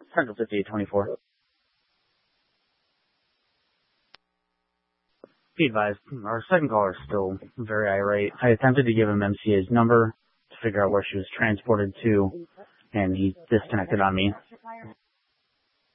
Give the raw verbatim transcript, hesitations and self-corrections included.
Central fifty-eight twenty-four. Be advised, our second caller is still very irate. I attempted to give him M C A's number to figure out where she was transported to, and he disconnected on me.